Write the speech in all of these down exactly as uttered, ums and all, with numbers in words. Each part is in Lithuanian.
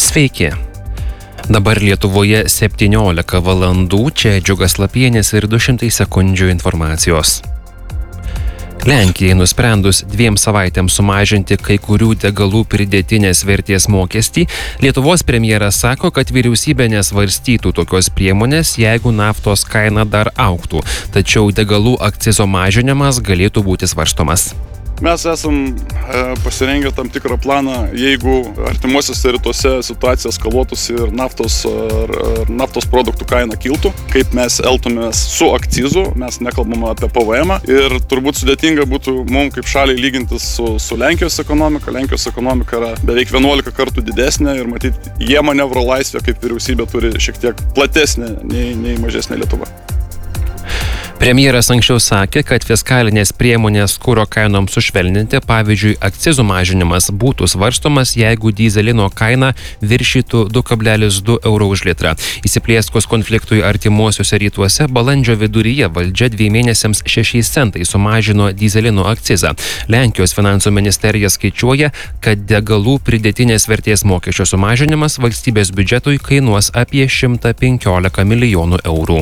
Sveiki. Dabar Lietuvoje septyniolika valandų, čia Džiugas Lapienis ir du šimtai sekundžių informacijos. Lenkijai nusprendus dviem savaitėms sumažinti kai kurių degalų pridėtinės vertės mokestį, Lietuvos premjeras sako, kad vyriausybė nesvarstytų tokios priemonės, jeigu naftos kaina dar augtų, tačiau degalų akcizo mažinimas galėtų būti svarstomas. Mes esam e, pasirengę tam tikrą planą, jeigu artimuosiuose rytuose situacija eskaluotųsi ir naftos, ar, ar naftos produktų kaina kiltų, kaip mes elgtumės su akcizu, mes nekalbame apie P V M-ą ir turbūt sudėtinga būtų mums kaip šaliai lygintis su, su Lenkijos ekonomika. Lenkijos ekonomika yra beveik vienuolika kartų didesnė ir matyti, jie manevro laisvę kaip vyriausybė turi šiek tiek platesnė nei, nei mažesnė Lietuva. Premjeras anksčiau sakė, kad fiskalinės priemonės kuro kainoms sušvelninti, pavyzdžiui, akcizų mažinimas būtų svarstomas, jeigu dyzelino kaina viršytų du kablelis du euro už litrą. Įsiplieskus konfliktui artimuosiuose rytuose, balandžio viduryje valdžia dviem mėnesiams šešiais centais sumažino dyzelino akcizą. Lenkijos finansų ministerija skaičiuoja, kad degalų pridėtinės vertės mokesčio sumažinimas valstybės biudžetui kainuos apie šimtą penkiolika milijonų eurų.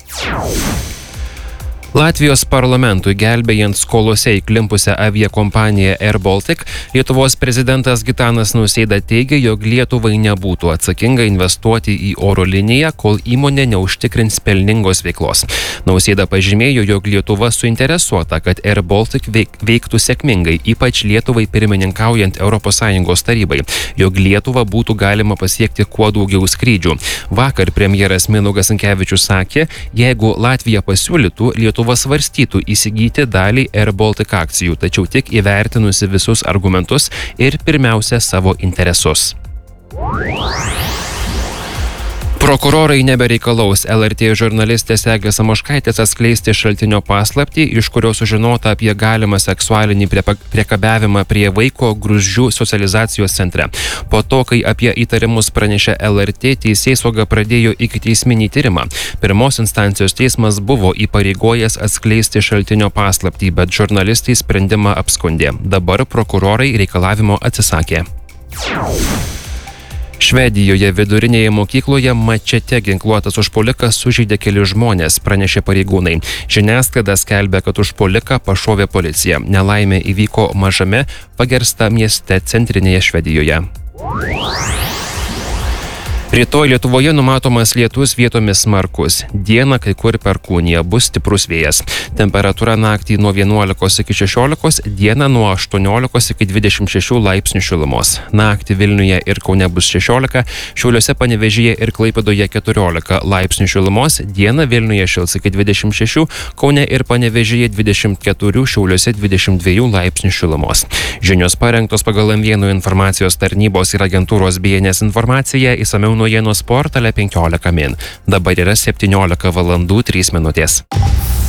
Latvijos parlamentui gelbėjant skolose įklimpusią aviakompaniją Air Baltic, Lietuvos prezidentas Gitanas Nausėda teigia, jog Lietuvai nebūtų atsakinga investuoti į oro liniją, kol įmonė neužtikrins pelningos veiklos. Nausėda pažymėjo, jog Lietuva suinteresuota, kad Air Baltic veik, veiktų sėkmingai, ypač Lietuvai pirmininkaujant Europos Sąjungos tarybai, jog Lietuvą būtų galima pasiekti kuo daugiau skrydžių. Vakar premjeras Mindaugas Sinkevičius sakė, jeigu Latvija pasiūlytų, Lietuva Lietuva svarstytų įsigyti dalį Air Baltic akcijų, tačiau tik įvertinusi visus argumentus ir pirmiausia savo interesus. Prokurorai nebereikalaus L R T žurnalistės Eglės Samoškaitės atskleisti šaltinio paslaptį, iš kurio sužinota apie galimą seksualinį priekabiavimą prie vaiko Gruzdžių socializacijos centre. Po to, kai apie įtarimus pranešė L R T, teisėsauga pradėjo ikiteisminį tyrimą. Pirmos instancijos teismas buvo įpareigojęs atskleisti šaltinio paslaptį, bet žurnalistai sprendimą apskundė. Dabar prokurorai reikalavimo atsisakė. Švedijoje vidurinėje mokykloje mačete ginkluotas užpuolikas sužeidė keli žmonės, pranešė pareigūnai. Žiniasklaida skelbia, kad užpuoliką pašovė policija. Nelaimė įvyko mažame Fagersta mieste centrinėje Švedijoje. Rytoj Lietuvoje numatomas lietus, vietomis smarkus. Dieną kai kur perkūnija, bus stiprus vėjas. Temperatūra naktį nuo vienuolikos iki šešiolikos, dieną nuo aštuoniolikos iki dvidešimt šešių laipsnių šilumos. Naktį Vilniuje ir Kaune bus šešiolika, Šiauliuose, Panevėžyje ir Klaipėdoje keturiolika laipsnių šilumos. Dieną Vilniuje šils iki dvidešimt šešių, Kaune ir Panevėžyje dvidešimt keturių, Šiauliuose dvidešimt dviejų laipsnių šilumos. Žinios parengtos pagal M vienas informacijos tarnybos ir agentūros B N S informaciją, išsamiau naujienų portale penkiolika min. Dabar yra septyniolika valandų trys minutės.